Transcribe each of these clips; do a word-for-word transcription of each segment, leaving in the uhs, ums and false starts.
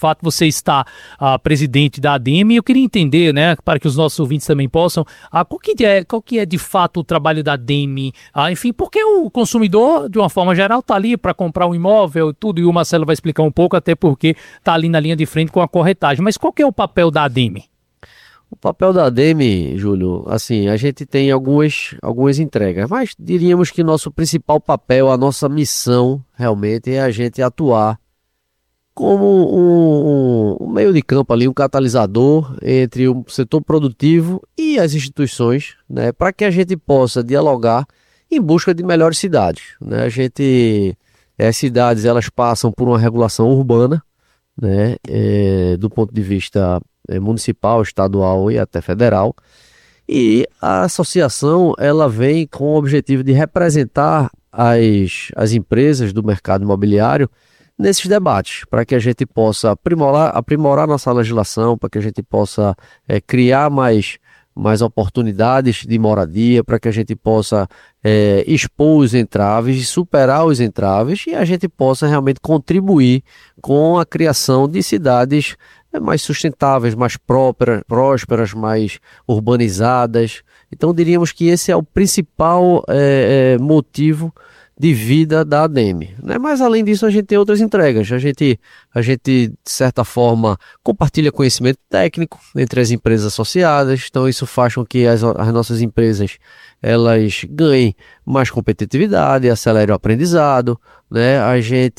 fato você está uh, presidente da ADEME, e eu queria entender, né, para que os nossos ouvintes também possam, uh, qual, que é, qual que é de fato o trabalho da ADEME, uh, enfim, porque o consumidor, de uma forma geral, está ali para comprar um imóvel e tudo, e o Marcelo vai explicar um pouco, até porque está ali na linha de frente com a corretagem, mas qual que é o papel da ADEME? O papel da ADEME, Júlio, assim, a gente tem algumas, algumas entregas, mas diríamos que nosso principal papel, a nossa missão, realmente, é a gente atuar como um, um, um meio de campo ali, um catalisador entre o setor produtivo e as instituições, né, para que a gente possa dialogar em busca de melhores cidades, né? A gente, as cidades, elas passam por uma regulação urbana, né, é, do ponto de vista municipal, estadual e até federal, e a associação ela vem com o objetivo de representar as, as empresas do mercado imobiliário nesses debates, para que a gente possa aprimorar, aprimorar nossa legislação, para que a gente possa é, criar mais, mais oportunidades de moradia, para que a gente possa é, expor os entraves, superar os entraves, e a gente possa realmente contribuir com a criação de cidades mais sustentáveis, mais prósperas, prósperas, mais urbanizadas. Então diríamos que esse é o principal é, é, motivo de vida da ADEME, né? Mas além disso a gente tem outras entregas, a gente, a gente de certa forma compartilha conhecimento técnico entre as empresas associadas, então isso faz com que as, as nossas empresas elas ganhem mais competitividade, acelere o aprendizado, né? A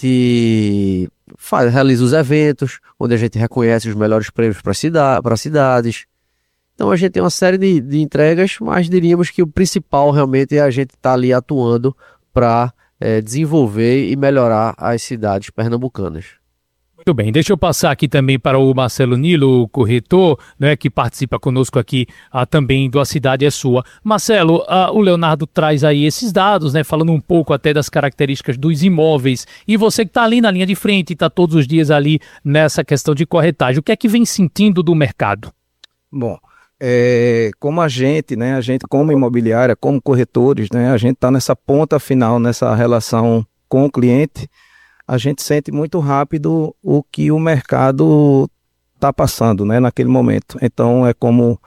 gente faz, realiza os eventos, onde a gente reconhece os melhores prêmios para cida, para cidades. Então a gente tem uma série de, de entregas, mas diríamos que o principal realmente é a gente estar tá ali atuando para é, desenvolver e melhorar as cidades pernambucanas. Muito bem, deixa eu passar aqui também para o Marcelo Nilo, o corretor, né, que participa conosco aqui ah, também do A Cidade é Sua. Marcelo, ah, o Leonardo traz aí esses dados, né, falando um pouco até das características dos imóveis, e você que está ali na linha de frente, está todos os dias ali nessa questão de corretagem, o que é que vem sentindo do mercado? Bom, É, como a gente, né, a gente como imobiliária, como corretores, né, a gente está nessa ponta final, nessa relação com o cliente, a gente sente muito rápido o que o mercado está passando, né, naquele momento. Então é como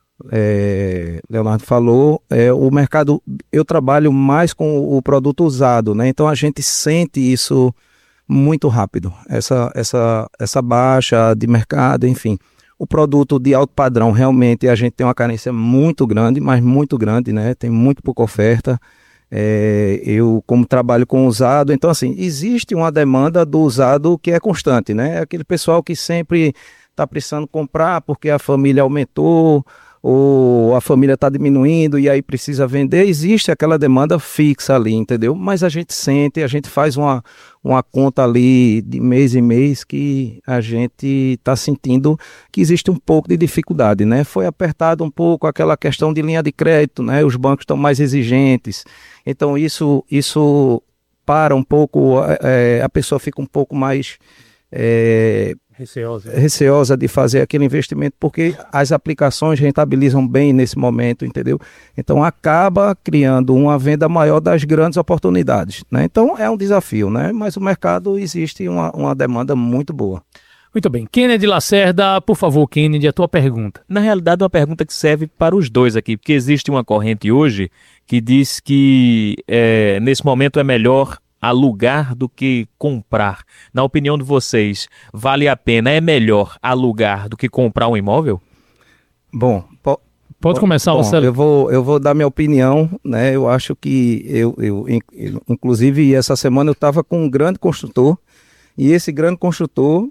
é, Leonardo falou, é, o mercado, eu trabalho mais com o produto usado, né, então a gente sente isso muito rápido, essa, essa, essa baixa de mercado, enfim. O produto de alto padrão, realmente, a gente tem uma carência muito grande, mas muito grande, né? Tem muito pouca oferta. É, eu, como trabalho com usado, então, assim, existe uma demanda do usado que é constante, né? É aquele pessoal que sempre está precisando comprar porque a família aumentou, ou a família está diminuindo e aí precisa vender. Existe aquela demanda fixa ali, entendeu? Mas a gente sente, a gente faz uma, uma conta ali de mês em mês que a gente está sentindo que existe um pouco de dificuldade, né? Foi apertado um pouco aquela questão de linha de crédito, né? Os bancos estão mais exigentes, então isso, isso para um pouco, é, a pessoa fica um pouco mais é, receosa. receosa de fazer aquele investimento, porque as aplicações rentabilizam bem nesse momento, entendeu? Então acaba criando uma venda maior das grandes oportunidades, né? Então é um desafio, né? Mas o mercado existe uma, uma demanda muito boa. Muito bem. Kennedy Lacerda, por favor, Kennedy, a tua pergunta. Na realidade, é uma pergunta que serve para os dois aqui, porque existe uma corrente hoje que diz que é, nesse momento é melhor alugar do que comprar. Na opinião de vocês, vale a pena, é melhor alugar do que comprar um imóvel? Bom, po- Pode começar, bom, Marcelo. eu vou, eu vou dar minha opinião, né? Eu acho que, eu, eu, inclusive, essa semana eu estava com um grande construtor, e esse grande construtor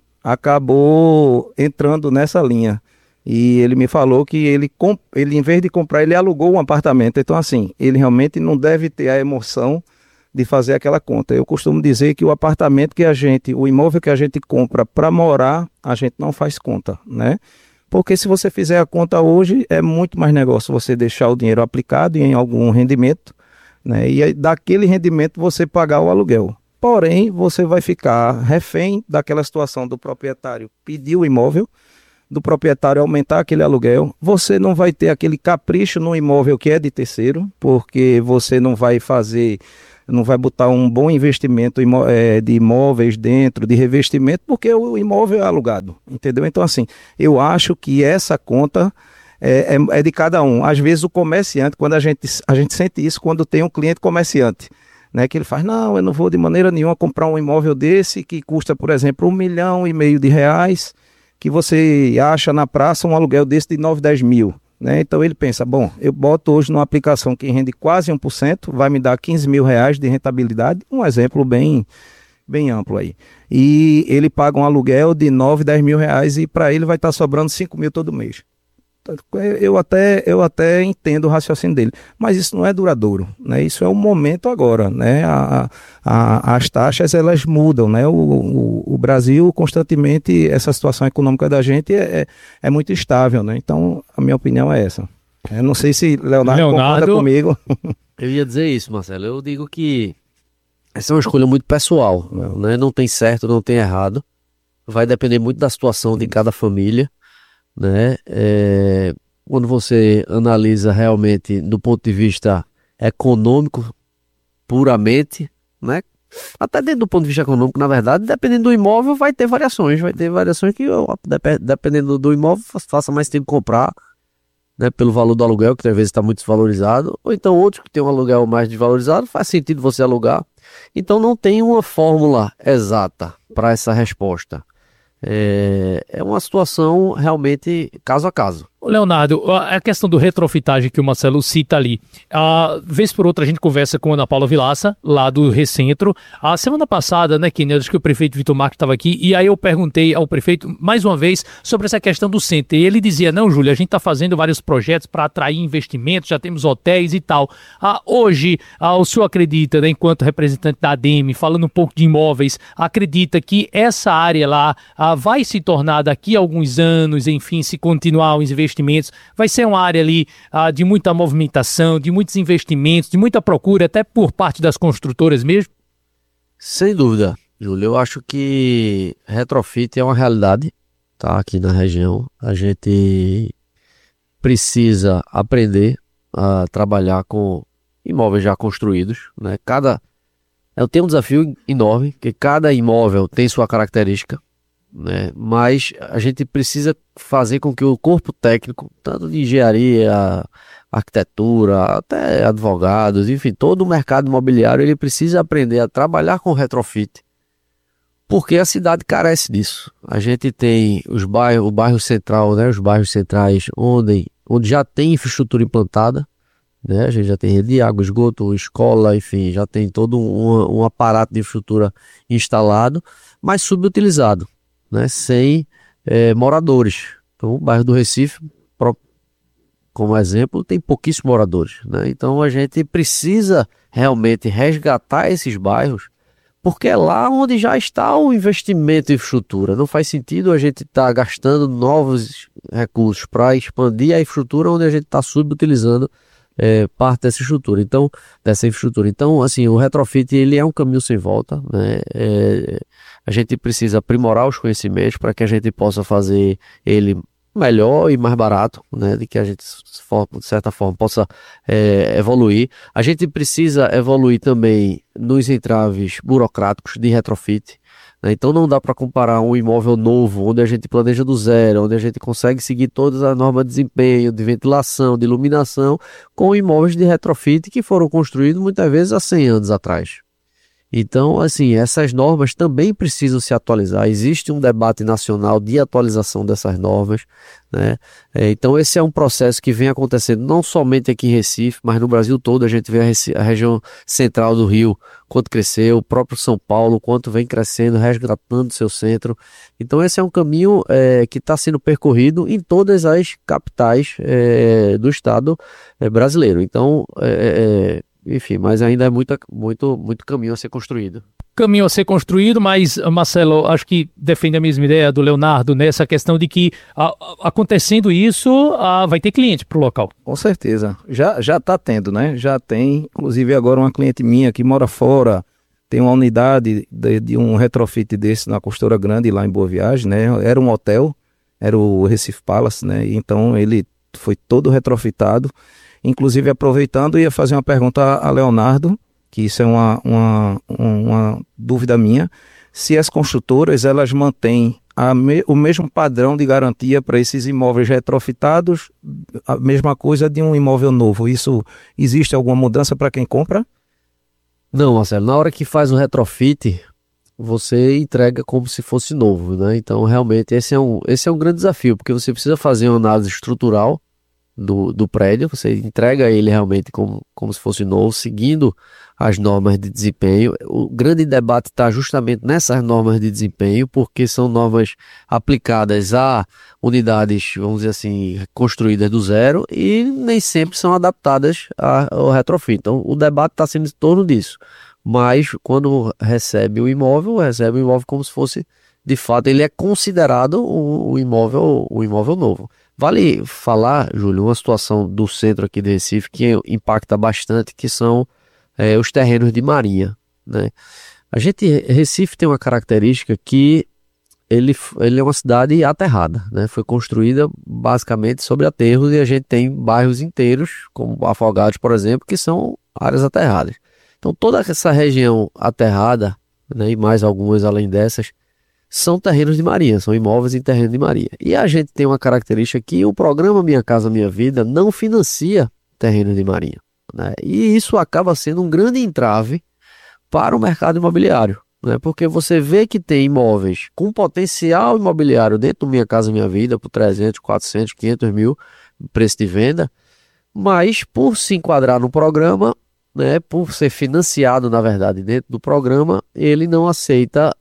acabou entrando nessa linha. E ele me falou que ele, ele, em vez de comprar, ele alugou um apartamento. Então, assim, ele realmente não deve ter a emoção de fazer aquela conta. Eu costumo dizer que o apartamento que a gente, o imóvel que a gente compra para morar, a gente não faz conta, né? Porque se você fizer a conta hoje, é muito mais negócio você deixar o dinheiro aplicado em algum rendimento, né? E aí, daquele rendimento você pagar o aluguel. Porém, você vai ficar refém daquela situação do proprietário pedir o imóvel, do proprietário aumentar aquele aluguel. Você não vai ter aquele capricho no imóvel que é de terceiro, porque você não vai fazer não vai botar um bom investimento imó- é, de imóveis dentro, de revestimento, porque o imóvel é alugado, entendeu? Então, assim, eu acho que essa conta é, é, é de cada um. Às vezes o comerciante, quando a gente, a gente sente isso quando tem um cliente comerciante, né, que ele faz, não, eu não vou de maneira nenhuma comprar um imóvel desse que custa, por exemplo, um milhão e meio de reais, que você acha na praça um aluguel desse de nove, dez mil. Né? Então ele pensa, bom, eu boto hoje numa aplicação que rende quase um por cento, vai me dar quinze mil reais de rentabilidade, um exemplo bem, bem amplo aí. E ele paga um aluguel de nove, dez mil reais e para ele vai estar sobrando cinco mil todo mês. Eu até, eu até entendo o raciocínio dele, mas isso não é duradouro, né? Isso é o momento agora, né? A, a, as taxas elas mudam, né? O, o, o Brasil constantemente, essa situação econômica da gente é, é, é muito instável, né? Então a minha opinião é essa. Eu não sei se Leonardo, Leonardo concorda comigo. Eu ia dizer isso, Marcelo. Eu digo que essa é uma escolha muito pessoal, Não. né? Não tem certo, não tem errado. Vai depender muito da situação de cada família, né? É, quando você analisa realmente do ponto de vista econômico puramente, né? Até dentro do ponto de vista econômico, na verdade, dependendo do imóvel, vai ter variações, vai ter variações que, dependendo do imóvel, faça mais tempo comprar, né, pelo valor do aluguel, que às vezes está muito desvalorizado, ou então outros que tem um aluguel mais desvalorizado, faz sentido você alugar. Então não tem uma fórmula exata para essa resposta. É, é uma situação realmente caso a caso. Leonardo, a questão do retrofitagem que o Marcelo cita ali, a vez por outra a gente conversa com a Ana Paula Vilaça, lá do Recentro. A semana passada, né, Kenny, acho que o prefeito Vitor Marques estava aqui, e aí eu perguntei ao prefeito, mais uma vez, sobre essa questão do centro. E ele dizia, não, Júlio, a gente está fazendo vários projetos para atrair investimentos, já temos hotéis e tal. Ah, hoje, ah, o senhor acredita, né, enquanto representante da ADEME, falando um pouco de imóveis, acredita que essa área lá ah, vai se tornar daqui a alguns anos, enfim, se continuar os investimentos, vai ser uma área ali ah, de muita movimentação, de muitos investimentos, de muita procura, até por parte das construtoras mesmo? Sem dúvida, Júlio. Eu acho que retrofit é uma realidade, tá, aqui na região. A gente precisa aprender a trabalhar com imóveis já construídos, né? Cada... Eu tenho um desafio enorme, porque cada imóvel tem sua característica, né? Mas a gente precisa fazer com que o corpo técnico, tanto de engenharia, arquitetura, até advogados, enfim, todo o mercado imobiliário, ele precisa aprender a trabalhar com retrofit, porque a cidade carece disso. A gente tem os bairros, o bairro central, né, os bairros centrais, onde, onde já tem infraestrutura implantada, né? A gente já tem rede de água, esgoto, escola, enfim, já tem todo um, um aparato de infraestrutura instalado, mas subutilizado, né, sem é, moradores. Então o bairro do Recife, pro, como exemplo, tem pouquíssimos moradores, né? Então a gente precisa realmente resgatar esses bairros, porque é lá onde já está o investimento em infraestrutura. Não faz sentido a gente estar tá gastando novos recursos para expandir a infraestrutura onde a gente está subutilizando é, parte dessa estrutura, então, dessa infraestrutura. Então, assim, o retrofit ele é um caminho sem volta, né? É, a gente precisa aprimorar os conhecimentos para que a gente possa fazer ele melhor e mais barato, né? De que a gente, de certa forma, possa é, evoluir. A gente precisa evoluir também nos entraves burocráticos de retrofit, né? Então não dá para comparar um imóvel novo, onde a gente planeja do zero, onde a gente consegue seguir todas as normas de desempenho, de ventilação, de iluminação, com imóveis de retrofit que foram construídos muitas vezes há cem anos atrás. Então, assim, essas normas também precisam se atualizar. Existe um debate nacional de atualização dessas normas, né? É, então, esse é um processo que vem acontecendo não somente aqui em Recife, mas no Brasil todo. A gente vê a, Recife, a região central do Rio, quanto cresceu, o próprio São Paulo, quanto vem crescendo, resgatando seu centro. Então, esse é um caminho é, que está sendo percorrido em todas as capitais é, do estado é, brasileiro. Então, é, é enfim, mas ainda é muito, muito, muito caminho a ser construído. Caminho a ser construído, mas, Marcelo, acho que defende a mesma ideia do Leonardo nessa questão de que, a, a, acontecendo isso, a, vai ter cliente para o local. Com certeza. Já já está tendo, né? Já tem, inclusive agora uma cliente minha que mora fora, tem uma unidade de, de um retrofit desse na Costura Grande, lá em Boa Viagem, né? Era um hotel, era o Recife Palace, né? Então ele foi todo retrofitado. Inclusive, aproveitando, ia fazer uma pergunta a Leonardo, que isso é uma, uma, uma dúvida minha, se as construtoras elas mantêm a me, o mesmo padrão de garantia para esses imóveis retrofitados, a mesma coisa de um imóvel novo. Isso, existe alguma mudança para quem compra? Não, Marcelo, na hora que faz o retrofit, você entrega como se fosse novo, né? Então, realmente, esse é um, esse é um grande desafio, porque você precisa fazer uma análise estrutural do, do prédio, você entrega ele realmente como, como se fosse novo, seguindo as normas de desempenho. O grande debate está justamente nessas normas de desempenho, porque são normas aplicadas a unidades, vamos dizer assim, construídas do zero e nem sempre são adaptadas ao retrofit. Então, o debate está sendo em torno disso. Mas, quando recebe o imóvel, recebe o imóvel como se fosse, de fato, ele é considerado o, o, imóvel, o imóvel novo. Vale falar, Júlio, uma situação do centro aqui de Recife que impacta bastante, que são é, os terrenos de marinha, né? A gente, Recife tem uma característica que ele, ele é uma cidade aterrada, né? Foi construída basicamente sobre aterros e a gente tem bairros inteiros, como Afogados, por exemplo, que são áreas aterradas. Então toda essa região aterrada, né, e mais algumas além dessas, são terrenos de marinha, são imóveis em terreno de marinha. E a gente tem uma característica que o programa Minha Casa Minha Vida não financia terrenos de marinha, né? E isso acaba sendo um grande entrave para o mercado imobiliário, né? Porque você vê que tem imóveis com potencial imobiliário dentro do Minha Casa Minha Vida por trezentos, quatrocentos, quinhentos mil preço de venda, mas por se enquadrar no programa, né, por ser financiado, na verdade, dentro do programa, ele não aceita,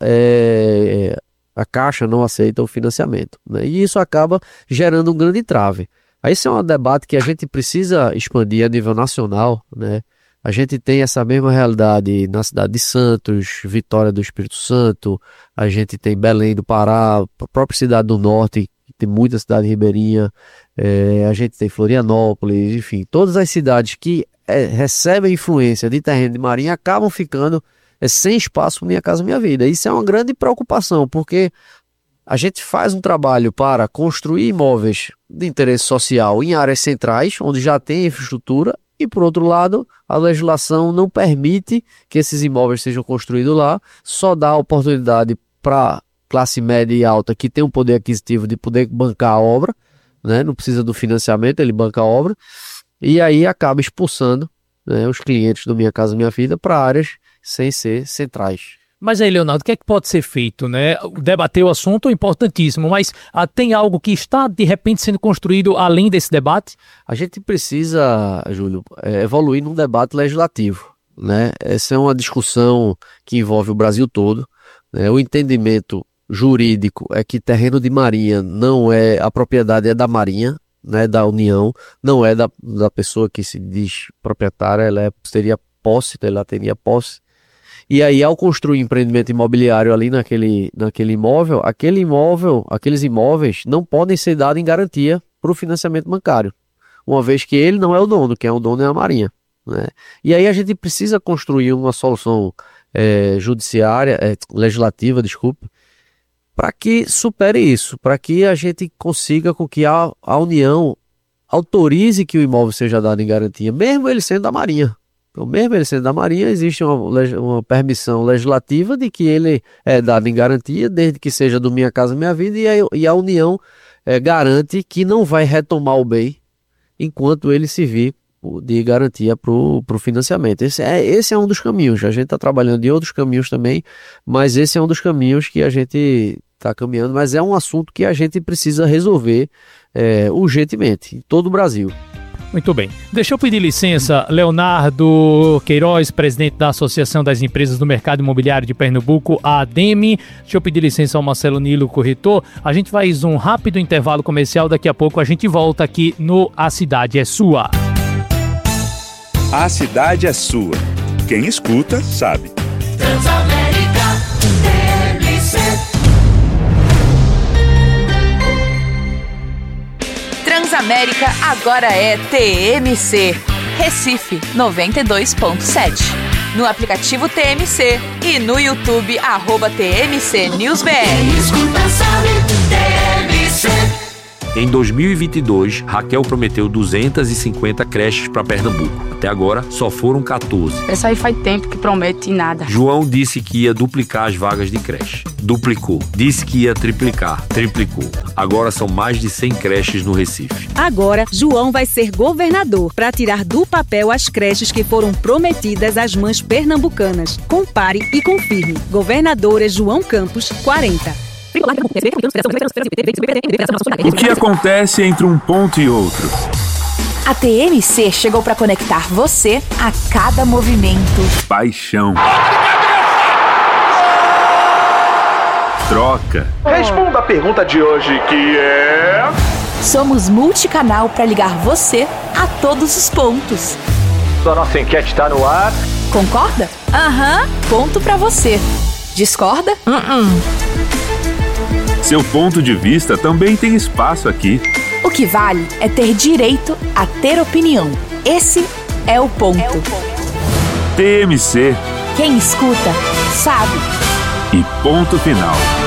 é, a Caixa não aceita o financiamento, né, e isso acaba gerando um grande entrave. Aí esse é um debate que a gente precisa expandir a nível nacional, né? A gente tem essa mesma realidade na cidade de Santos, Vitória do Espírito Santo, a gente tem Belém do Pará, a própria cidade do Norte, tem muita cidade ribeirinha, é, a gente tem Florianópolis, enfim, todas as cidades que é, recebem influência de terreno de marinha acabam ficando é, sem espaço para Minha Casa Minha Vida. Isso é uma grande preocupação, porque a gente faz um trabalho para construir imóveis de interesse social em áreas centrais, onde já tem infraestrutura, e por outro lado, a legislação não permite que esses imóveis sejam construídos lá, só dá oportunidade para classe média e alta que tem um poder aquisitivo de poder bancar a obra, né? Não precisa do financiamento, ele banca a obra, e aí acaba expulsando, né, os clientes do Minha Casa Minha Vida para áreas sem ser centrais. Mas aí, Leonardo, o que é que pode ser feito, né? Debater o assunto é importantíssimo, mas ah, tem algo que está, de repente, sendo construído além desse debate? A gente precisa, Júlio, é, evoluir num debate legislativo, né? Essa é uma discussão que envolve o Brasil todo, né? O entendimento jurídico é que terreno de marinha não é, a propriedade é da marinha, né, da União, não é da, da pessoa que se diz proprietária, ela é, seria posse, ela teria posse. E aí, ao construir empreendimento imobiliário ali naquele, naquele imóvel, aquele imóvel, aqueles imóveis não podem ser dados em garantia para o financiamento bancário, uma vez que ele não é o dono, quem é o dono é a Marinha, né? E aí a gente precisa construir uma solução é, judiciária, é, legislativa, desculpe, para que supere isso, para que a gente consiga com que a, a União autorize que o imóvel seja dado em garantia, mesmo ele sendo da Marinha. Então, mesmo ele sendo da Marinha, existe uma, uma permissão legislativa de que ele é dado em garantia, desde que seja do Minha Casa Minha Vida, e a, e a União é, garante que não vai retomar o bem enquanto ele servir de garantia para o financiamento. Esse é, esse é um dos caminhos. A gente está trabalhando em outros caminhos também, mas esse é um dos caminhos que a gente está caminhando, mas é um assunto que a gente precisa resolver é, urgentemente, em todo o Brasil. Muito bem. Deixa eu pedir licença, Leonardo Queiroz, presidente da Associação das Empresas do Mercado Imobiliário de Pernambuco, a ADEME. Deixa eu pedir licença ao Marcelo Nilo, corretor. A gente faz um rápido intervalo comercial, daqui a pouco a gente volta aqui no A Cidade é Sua. A Cidade é Sua. Quem escuta, sabe. Transamérica, T M C. Transamérica agora é T M C. Recife noventa e dois ponto sete. No aplicativo T M C e no YouTube, arroba T M C News B R. Quem escuta sabe, T M C. Em dois mil e vinte e dois, Raquel prometeu duzentas e cinquenta creches para Pernambuco. Até agora, só foram quatorze. Essa aí faz tempo que promete nada. João disse que ia duplicar as vagas de creche. Duplicou. Disse que ia triplicar. Triplicou. Agora são mais de cem creches no Recife. Agora, João vai ser governador para tirar do papel as creches que foram prometidas às mães pernambucanas. Compare e confirme. Governador é João Campos, quarenta. O que acontece entre um ponto e outro? A T M C chegou para conectar você a cada movimento. Paixão. Troca. Responda a pergunta de hoje, que é... Somos multicanal para ligar você a todos os pontos. A nossa enquete está no ar. Concorda? Aham. Ponto para você. Discorda? Uh-uh. Seu ponto de vista também tem espaço aqui. O que vale é ter direito a ter opinião. Esse é o ponto. É o ponto. T M C. Quem escuta, sabe. E ponto final.